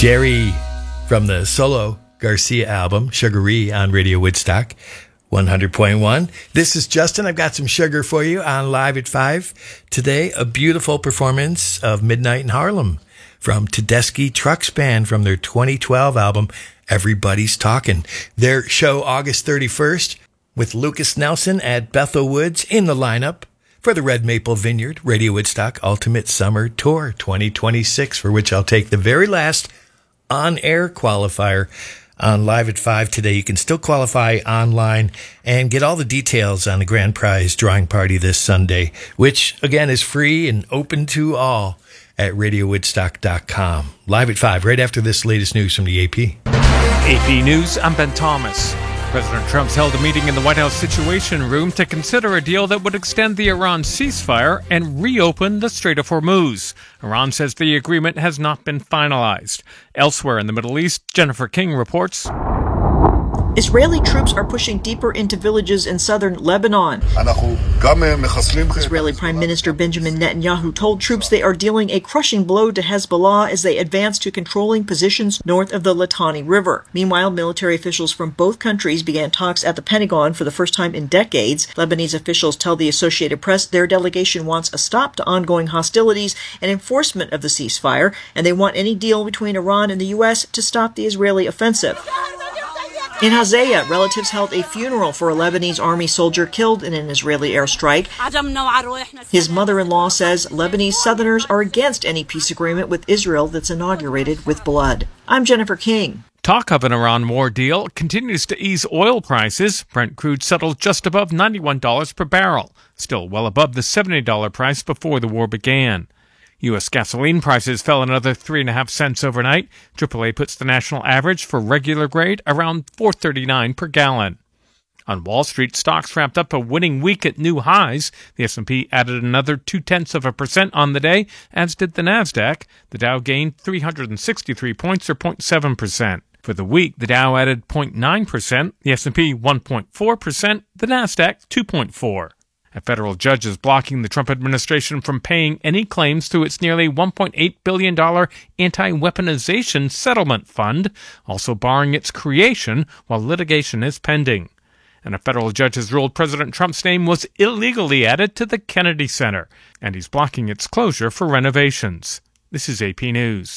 Jerry from the solo Garcia album, Sugary, on Radio Woodstock 100.1. This is Justin. I've got some sugar for you on Live at 5. Today, a beautiful performance of Midnight in Harlem from Tedeschi Trucks Band from their 2012 album, Everybody's Talking. Their show August 31st with Lucas Nelson at Bethel Woods in the lineup for the Red Maple Vineyard Radio Woodstock Ultimate Summer Tour 2026, for which I'll take the very last on-air qualifier on Live at 5 today. You can still qualify online and get all the details on the grand prize drawing party this Sunday, which, again, is free and open to all at radiowoodstock.com. Live at 5, right after this latest news from the AP. AP News, I'm Ben Thomas. President Trump's held a meeting in the White House Situation Room to consider a deal that would extend the Iran ceasefire and reopen the Strait of Hormuz. Iran says the agreement has not been finalized. Elsewhere in the Middle East, Jennifer King reports. Israeli troops are pushing deeper into villages in southern Lebanon. Israeli Prime Minister Benjamin Netanyahu told troops they are dealing a crushing blow to Hezbollah as they advance to controlling positions north of the Litani River. Meanwhile, military officials from both countries began talks at the Pentagon for the first time in decades. Lebanese officials tell the Associated Press their delegation wants a stop to ongoing hostilities and enforcement of the ceasefire, and they want any deal between Iran and the U.S. to stop the Israeli offensive. In Hazaya, relatives held a funeral for a Lebanese army soldier killed in an Israeli airstrike. His mother-in-law says Lebanese Southerners are against any peace agreement with Israel that's inaugurated with blood. I'm Jennifer King. Talk of an Iran war deal continues to ease oil prices. Brent crude settled just above $91 per barrel, still well above the $70 price before the war began. U.S. gasoline prices fell another 3.5 cents overnight. AAA puts the national average for regular grade around $4.39 per gallon. On Wall Street, stocks wrapped up a winning week at new highs. The S&P added another 0.2% on the day, as did the NASDAQ. The Dow gained 363 points, or 0.7%. For the week, the Dow added 0.9%, the S&P 1.4%, the NASDAQ 2.4%. A federal judge is blocking the Trump administration from paying any claims through its nearly $1.8 billion anti-weaponization settlement fund, also barring its creation while litigation is pending. And a federal judge has ruled President Trump's name was illegally added to the Kennedy Center, and he's blocking its closure for renovations. This is AP News.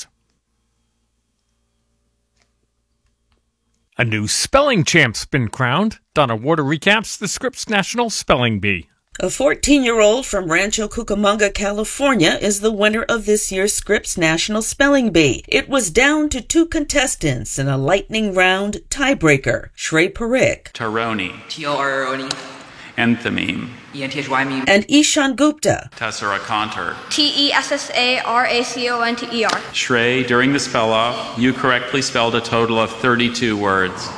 A new spelling champ's been crowned. Donna Warder recaps the Scripps National Spelling Bee. A 14-year-old from Rancho Cucamonga, California, is the winner of this year's Scripps National Spelling Bee. It was down to 2 contestants in a lightning round tiebreaker. Shrey Parikh. Taroni. T-O-R-O-N-E. Enthameme. E-N-T-H-Y-M-E. And Ishan Gupta. Tessera Conter. T-E-S-S-A-R-A-C-O-N-T-E-R. Shrey, during the spell-off, you correctly spelled a total of 32 words.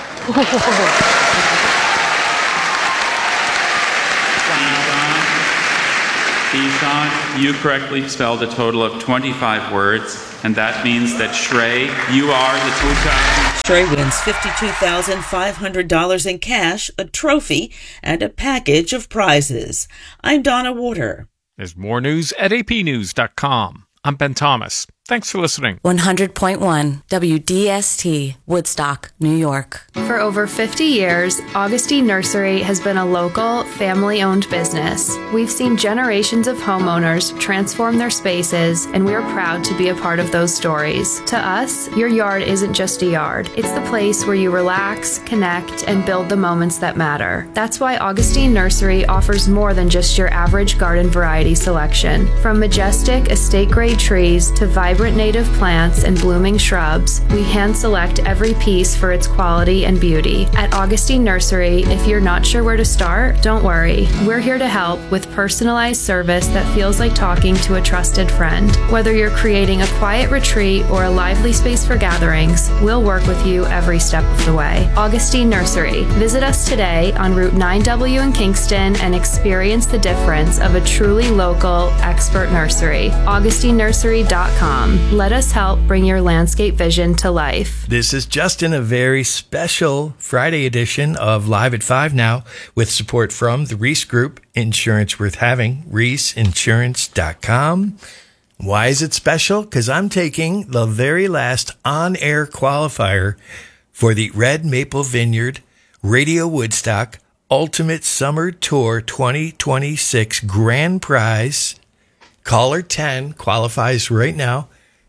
Ishan, you correctly spelled a total of 25 words, and that means that Shrey, you are the two-time. Shrey wins $52,500 in cash, a trophy, and a package of prizes. I'm Donna Warder. There's more news at apnews.com. I'm Ben Thomas. Thanks for listening. 100.1 WDST, Woodstock, New York. For over 50 years, Augustine Nursery has been a local, family-owned business. We've seen generations of homeowners transform their spaces, and we're proud to be a part of those stories. To us, your yard isn't just a yard. It's the place where you relax, connect, and build the moments that matter. That's why Augustine Nursery offers more than just your average garden variety selection. From majestic, estate-grade trees to vibrant native plants and blooming shrubs, we hand-select every piece for its quality and beauty. At Augustine Nursery, if you're not sure where to start, don't worry. We're here to help with personalized service that feels like talking to a trusted friend. Whether you're creating a quiet retreat or a lively space for gatherings, we'll work with you every step of the way. Augustine Nursery. Visit us today on Route 9W in Kingston and experience the difference of a truly local, expert nursery. AugustineNursery.com. Let us help bring your landscape vision to life. This is Justin, a very special Friday edition of Live at 5 now, with support from the Reese Group, Insurance Worth Having, reeseinsurance.com. Why is it special? Because I'm taking the very last on-air qualifier for the Red Maple Vineyard Radio Woodstock Ultimate Summer Tour 2026 Grand Prize. Caller 10 qualifies right now.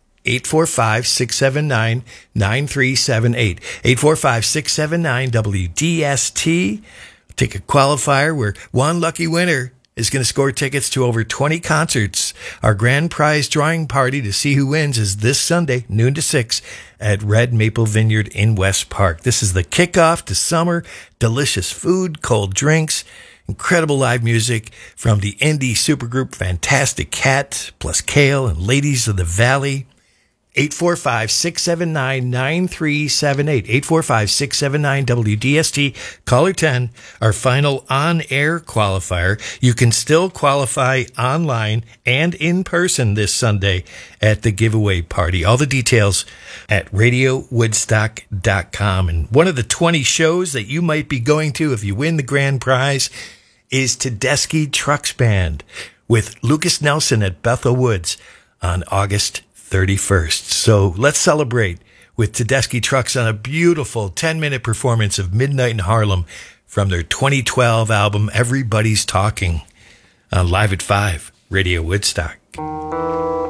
845-679-9378. 845-679-WDST. Take a qualifier where one lucky winner is going to score tickets to over 20 concerts. Our grand prize drawing party to see who wins is this Sunday, noon to 6, at Red Maple Vineyard in West Park. This is the kickoff to summer. Delicious food, cold drinks, incredible live music from the indie supergroup Fantastic Cat, plus Kale and Ladies of the Valley. 845-679-9378. 845-679-WDST. Caller 10, our final on-air qualifier. You can still qualify online and in person this Sunday at the giveaway party. All the details at radiowoodstock.com. And one of the 20 shows that you might be going to if you win the grand prize is Tedeschi Trucks Band with Lucas Nelson at Bethel Woods on August 31st. So let's celebrate with Tedeschi Trucks on a beautiful 10-minute performance of Midnight in Harlem from their 2012 album, Everybody's Talking, on Live at 5, Radio Woodstock.